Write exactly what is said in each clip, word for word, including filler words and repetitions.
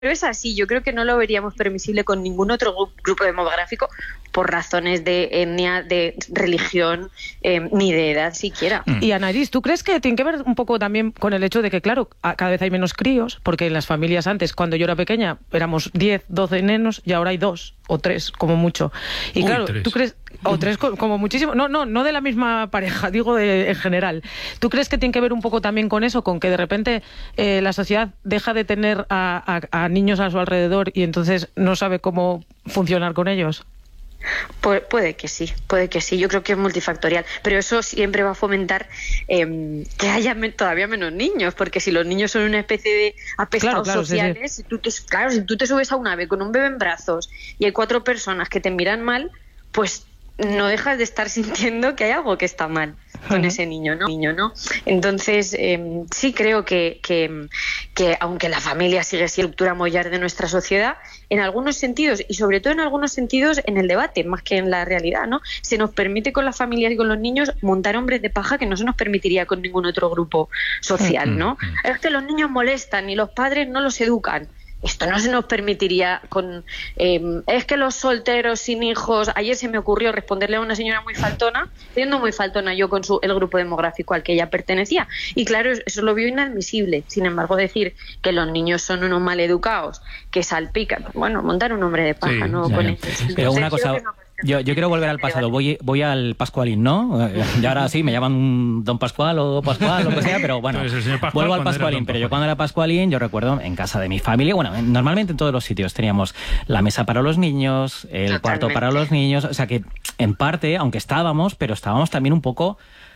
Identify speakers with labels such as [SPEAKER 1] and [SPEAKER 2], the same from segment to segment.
[SPEAKER 1] Pero es así, yo creo que no lo veríamos permisible con ningún otro grupo demográfico por razones de etnia, de religión, eh, ni de edad siquiera.
[SPEAKER 2] Mm. Y Anaïs, ¿tú crees que tiene que ver un poco también con el hecho de que, claro, cada vez hay menos críos? Porque en las familias antes, cuando yo era pequeña, éramos diez, doce nenos y ahora hay dos o tres, como mucho. Y
[SPEAKER 3] Uy,
[SPEAKER 2] claro,
[SPEAKER 3] tres.
[SPEAKER 2] ¿tú crees...? O tres como muchísimo. No, no, no de la misma pareja, digo de, en general. ¿Tú crees que tiene que ver un poco también con eso, con que de repente eh, la sociedad deja de tener a, a, a niños a su alrededor y entonces no sabe cómo funcionar con ellos?
[SPEAKER 1] Pu puede que sí, puede que sí. Yo creo que es multifactorial, pero eso siempre va a fomentar eh, que haya me todavía menos niños, porque si los niños son una especie de apestados
[SPEAKER 2] claro, claro,
[SPEAKER 1] sociales,
[SPEAKER 2] sí, sí.
[SPEAKER 1] Si tú te, claro, si tú te subes a un ave con un bebé en brazos y hay cuatro personas que te miran mal, pues no dejas de estar sintiendo que hay algo que está mal con uh-huh. ese niño, ¿no? Niño, ¿no? Entonces, eh, sí creo que, que, que aunque la familia sigue siendo la estructura mollar de nuestra sociedad, en algunos sentidos, y sobre todo en algunos sentidos en el debate, más que en la realidad, ¿no? Se nos permite con las familias y con los niños montar hombres de paja que no se nos permitiría con ningún otro grupo social, ¿no? Uh-huh. Es que los niños molestan y los padres no los educan. Esto no se nos permitiría con... Eh, es que los solteros sin hijos... Ayer se me ocurrió responderle a una señora muy faltona, siendo muy faltona yo con su, el grupo demográfico al que ella pertenecía. Y claro, eso lo vio inadmisible. Sin embargo, decir que los niños son unos maleducados, que salpican... Bueno, montar un hombre de paja,
[SPEAKER 4] sí,
[SPEAKER 1] ¿no?
[SPEAKER 4] Ya,
[SPEAKER 1] Con
[SPEAKER 4] ya. Pero una cosa... Yo, yo quiero volver al pasado, voy, voy al Pascualín, ¿no? Y ahora sí, me llaman Don Pascual o Pascual, lo que sea, pero bueno,
[SPEAKER 3] Pascual,
[SPEAKER 4] vuelvo al Pascualín. Pero yo cuando era Pascualín, yo recuerdo en casa de mi familia, bueno, normalmente en todos los sitios teníamos la mesa para los niños, el
[SPEAKER 1] Totalmente.
[SPEAKER 4] cuarto para los niños, o sea que en parte, aunque estábamos, pero estábamos también un poco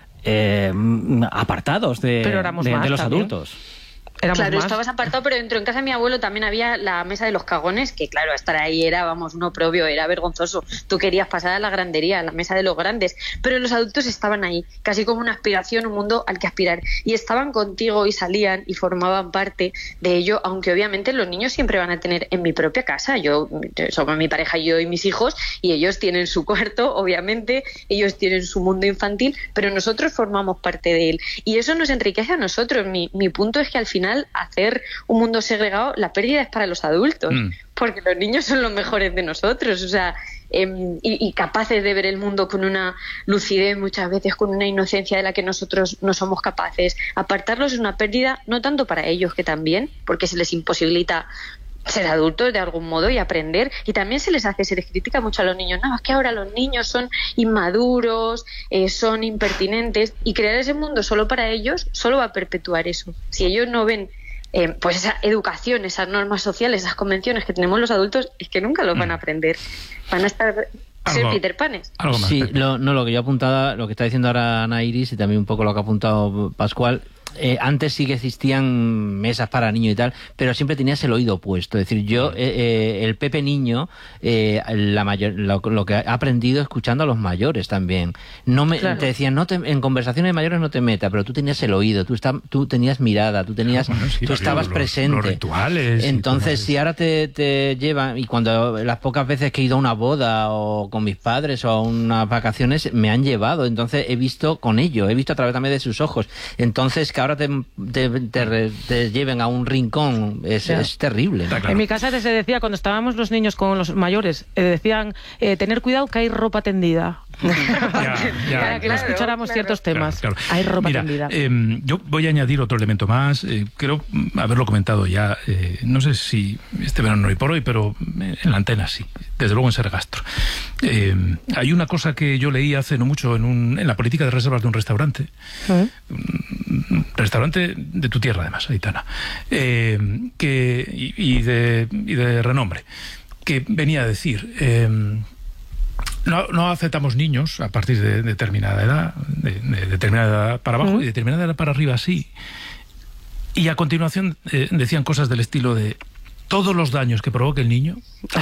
[SPEAKER 4] eh, apartados de,
[SPEAKER 2] pero éramos
[SPEAKER 4] de,
[SPEAKER 2] más
[SPEAKER 4] de los
[SPEAKER 2] también.
[SPEAKER 4] adultos.
[SPEAKER 2] Éramos
[SPEAKER 1] claro,
[SPEAKER 2] más.
[SPEAKER 1] estabas apartado, pero dentro en casa de mi abuelo también había la mesa de los cagones, que claro, estar ahí era, vamos, un oprobio, era vergonzoso. Tú querías pasar a la grandería, a la mesa de los grandes, pero los adultos estaban ahí, casi como una aspiración, un mundo al que aspirar. Y estaban contigo y salían y formaban parte de ello, aunque obviamente los niños siempre van a tener en mi propia casa. Yo, somos mi pareja, yo y mis hijos, y ellos tienen su cuarto, obviamente, ellos tienen su mundo infantil, pero nosotros formamos parte de él. Y eso nos enriquece a nosotros. Mi, mi punto es que al final hacer un mundo segregado, la pérdida es para los adultos, mm. porque los niños son los mejores de nosotros, o sea, eh, y, y capaces de ver el mundo con una lucidez, muchas veces con una inocencia de la que nosotros no somos capaces. Apartarlos es una pérdida, no tanto para ellos, que también, porque se les imposibilita ser adultos de algún modo y aprender, y también se les hace, se les critica mucho a los niños, no, es que ahora los niños son inmaduros, eh, son impertinentes, y crear ese mundo solo para ellos solo va a perpetuar eso. Si ellos no ven eh, pues esa educación, esas normas sociales, esas convenciones que tenemos los adultos, es que nunca los van a aprender, van a estar... ser Peter Panes.
[SPEAKER 5] Sí, lo, no, lo que yo apuntaba, lo que está diciendo ahora Ana Iris y también un poco lo que ha apuntado Pascual, eh, antes sí que existían mesas para niños y tal, pero siempre tenías el oído puesto. Es decir, yo, eh, eh, el Pepe niño, eh, la mayor, lo, lo que ha aprendido escuchando a los mayores también. No me, claro. Te decían, no te, en conversaciones de mayores no te metas, pero tú tenías el oído, tú, está, tú tenías mirada, tú tenías, bueno, sí, tú estabas los, presente.
[SPEAKER 3] Los rituales.
[SPEAKER 5] Entonces, si ahora te, te llevan, y cuando las pocas veces que he ido a una boda o con mis padres o a unas vacaciones, me han llevado, entonces he visto con ellos, he visto a través también de sus ojos. Entonces, que ahora te, te, te, te lleven a un rincón es, yeah. es terrible.
[SPEAKER 2] Claro. En mi casa se decía, cuando estábamos los niños con los mayores, eh, decían, eh, tener cuidado que hay ropa tendida.
[SPEAKER 3] Ya, ya,
[SPEAKER 2] para que no escucháramos claro, ciertos temas.
[SPEAKER 3] Claro, claro.
[SPEAKER 2] Hay ropa
[SPEAKER 3] Mira,
[SPEAKER 2] tendida.
[SPEAKER 3] Eh, yo voy a añadir otro elemento más. Eh, creo haberlo comentado ya. Eh, no sé si este verano no hay por hoy, pero en la antena sí. Desde luego en Sergastro. Eh, hay una cosa que yo leí hace no mucho en, un, en la política de reservas de un restaurante. ¿Eh? Un restaurante de tu tierra, además, Aitana. Eh, que, y, y, de, y de renombre. Que venía a decir... Eh, No, no aceptamos niños a partir de determinada edad, de, de determinada edad para abajo uh-huh. y de determinada edad para arriba, sí. Y a continuación eh, decían cosas del estilo de todos los daños que provoque el niño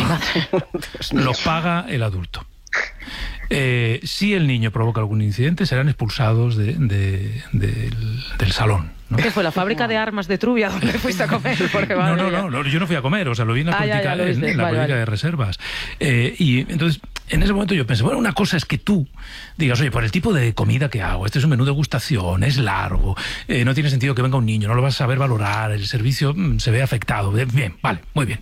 [SPEAKER 3] los paga el adulto. Eh, si el niño provoca algún incidente, serán expulsados de, de, de, del, del salón, ¿no?
[SPEAKER 2] ¿Qué fue, la fábrica de armas de Trubia donde fuiste a comer? Porque
[SPEAKER 3] no, no, no, no, yo no fui a comer, o sea, lo vi en la ah, política, ya, ya lo en, en la vale, política vale. de reservas. Eh, y entonces, en ese momento yo pensé, bueno, una cosa es que tú digas, oye, por el tipo de comida que hago, este es un menú de degustación, es largo, eh, no tiene sentido que venga un niño, no lo vas a saber valorar, el servicio mm, se ve afectado. Bien, vale, muy bien.